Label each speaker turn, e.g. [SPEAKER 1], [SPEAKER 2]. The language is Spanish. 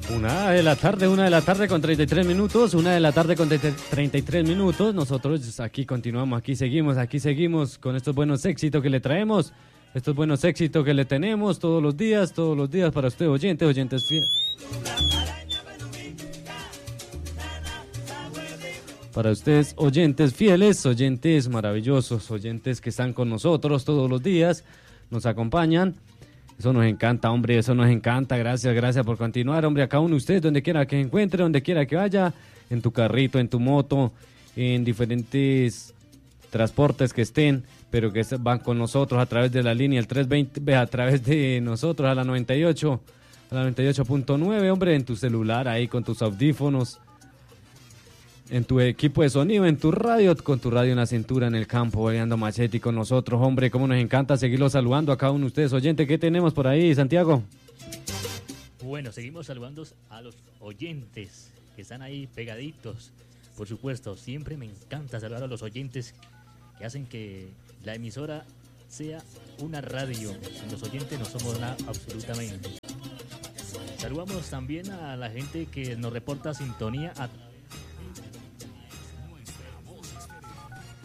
[SPEAKER 1] Una de la tarde con 33 minutos, 33 minutos. Nosotros aquí continuamos, aquí seguimos con estos buenos éxitos que le traemos, estos buenos éxitos que le tenemos todos los días para usted, oyentes fieles. Para ustedes, oyentes fieles, oyentes maravillosos, oyentes que están con nosotros todos los días, nos acompañan. Eso nos encanta, hombre, eso nos encanta. Gracias por continuar, hombre. A cada uno de ustedes, donde quiera que se encuentre, donde quiera que vaya, en tu carrito, en tu moto, en diferentes transportes que estén, pero que van con nosotros a través de la línea, el 320, a través de nosotros, a la 98.9, hombre, en tu celular, ahí con tus audífonos, en tu equipo de sonido, en tu radio, con tu radio en la cintura, en el campo, bailando machete con nosotros, hombre, cómo nos encanta seguirlos saludando a cada uno de ustedes, oyentes. ¿Qué tenemos por ahí, Santiago?
[SPEAKER 2] Bueno, seguimos saludando a los oyentes que están ahí pegaditos. Por supuesto, siempre me encanta saludar a los oyentes que hacen que la emisora sea una radio. Sin los oyentes no somos nada absolutamente. Saludamos también a la gente que nos reporta sintonía a